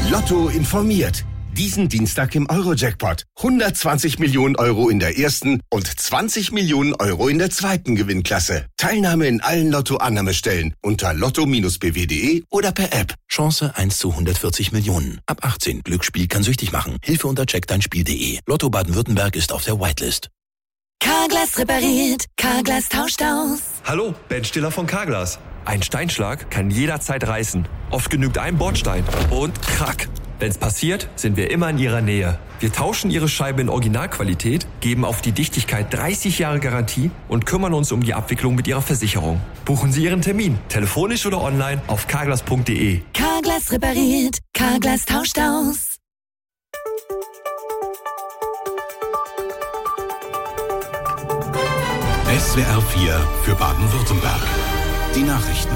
Lotto informiert. Diesen Dienstag im Euro-Jackpot. 120 Millionen Euro in der ersten und 20 Millionen Euro in der zweiten Gewinnklasse. Teilnahme in allen Lotto-Annahmestellen unter lotto-bw.de oder per App. Chance 1 zu 140 Millionen. Ab 18. Glücksspiel kann süchtig machen. Hilfe unter checkdeinspiel.de. Lotto Baden-Württemberg ist auf der Whitelist. Carglass repariert. Carglass tauscht aus. Hallo, Ben Stiller von Carglass. Ein Steinschlag kann jederzeit reißen. Oft genügt ein Bordstein. Und krack. Wenn's passiert, sind wir immer in Ihrer Nähe. Wir tauschen Ihre Scheibe in Originalqualität, geben auf die Dichtigkeit 30 Jahre Garantie und kümmern uns um die Abwicklung mit Ihrer Versicherung. Buchen Sie Ihren Termin, telefonisch oder online auf carglass.de. Carglass repariert. Carglass tauscht aus. SWR 4 für Baden-Württemberg. Die Nachrichten.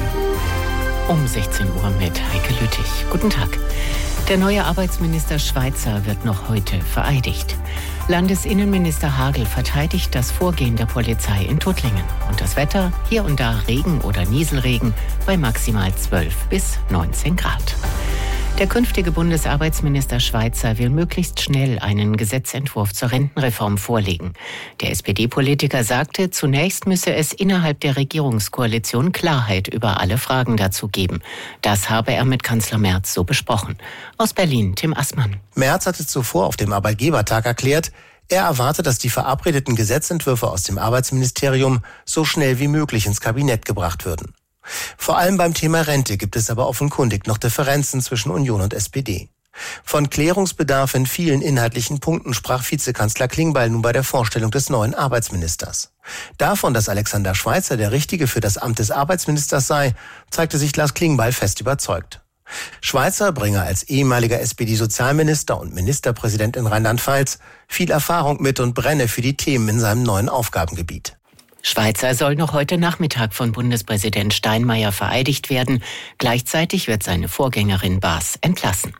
Um 16 Uhr mit Heike Lüttich. Guten Tag. Der neue Arbeitsminister Schweitzer wird noch heute vereidigt. Landesinnenminister Hagel verteidigt das Vorgehen der Polizei in Tuttlingen. Und das Wetter, hier und da Regen oder Nieselregen bei maximal 12 bis 19 Grad. Der künftige Bundesarbeitsminister Schweitzer will möglichst schnell einen Gesetzentwurf zur Rentenreform vorlegen. Der SPD-Politiker sagte, zunächst müsse es innerhalb der Regierungskoalition Klarheit über alle Fragen dazu geben. Das habe er mit Kanzler Merz so besprochen. Aus Berlin, Tim Assmann. Merz hatte zuvor auf dem Arbeitgebertag erklärt, er erwarte, dass die verabredeten Gesetzentwürfe aus dem Arbeitsministerium so schnell wie möglich ins Kabinett gebracht würden. Vor allem beim Thema Rente gibt es aber offenkundig noch Differenzen zwischen Union und SPD. Von Klärungsbedarf in vielen inhaltlichen Punkten sprach Vizekanzler Klingbeil nun bei der Vorstellung des neuen Arbeitsministers. Davon, dass Alexander Schweitzer der Richtige für das Amt des Arbeitsministers sei, zeigte sich Lars Klingbeil fest überzeugt. Schweitzer bringe als ehemaliger SPD-Sozialminister und Ministerpräsident in Rheinland-Pfalz viel Erfahrung mit und brenne für die Themen in seinem neuen Aufgabengebiet. Schweitzer soll noch heute Nachmittag von Bundespräsident Steinmeier vereidigt werden. Gleichzeitig wird seine Vorgängerin Baas entlassen.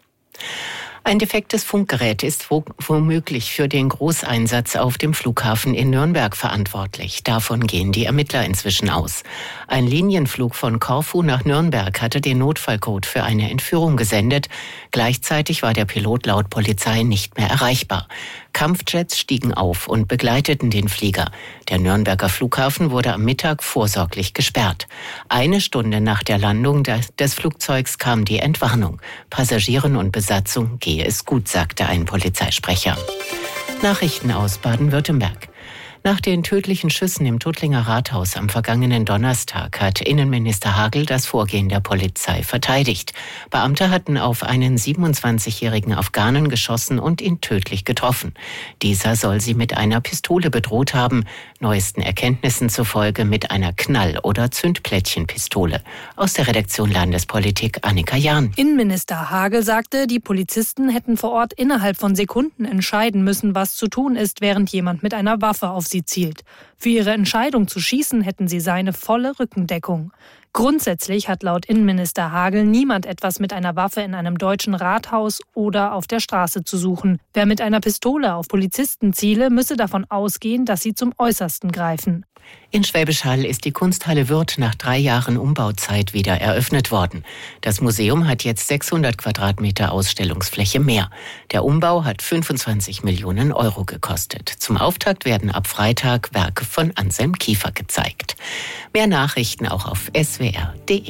Ein defektes Funkgerät ist womöglich für den Großeinsatz auf dem Flughafen in Nürnberg verantwortlich. Davon gehen die Ermittler inzwischen aus. Ein Linienflug von Korfu nach Nürnberg hatte den Notfallcode für eine Entführung gesendet. Gleichzeitig war der Pilot laut Polizei nicht mehr erreichbar. Kampfjets stiegen auf und begleiteten den Flieger. Der Nürnberger Flughafen wurde am Mittag vorsorglich gesperrt. Eine Stunde nach der Landung des Flugzeugs kam die Entwarnung. Passagieren und Besatzung gehe es gut, sagte ein Polizeisprecher. Nachrichten aus Baden-Württemberg. Nach den tödlichen Schüssen im Tuttlinger Rathaus am vergangenen Donnerstag hat Innenminister Hagel das Vorgehen der Polizei verteidigt. Beamte hatten auf einen 27-jährigen Afghanen geschossen und ihn tödlich getroffen. Dieser soll sie mit einer Pistole bedroht haben, neuesten Erkenntnissen zufolge mit einer Knall- oder Zündplättchenpistole. Aus der Redaktion Landespolitik Annika Jahn. Innenminister Hagel sagte, die Polizisten hätten vor Ort innerhalb von Sekunden entscheiden müssen, was zu tun ist, während jemand mit einer Waffe auf sie zielt. Für ihre Entscheidung zu schießen hätten sie seine volle Rückendeckung. Grundsätzlich hat laut Innenminister Hagel niemand etwas mit einer Waffe in einem deutschen Rathaus oder auf der Straße zu suchen. Wer mit einer Pistole auf Polizisten ziele, müsse davon ausgehen, dass sie zum Äußersten greifen. In Schwäbisch Hall ist die Kunsthalle Würth nach 3 Jahren Umbauzeit wieder eröffnet worden. Das Museum hat jetzt 600 Quadratmeter Ausstellungsfläche mehr. Der Umbau hat 25 Millionen Euro gekostet. Zum Auftakt werden ab Freitag Werke von Anselm Kiefer gezeigt. Mehr Nachrichten auch auf swr.de.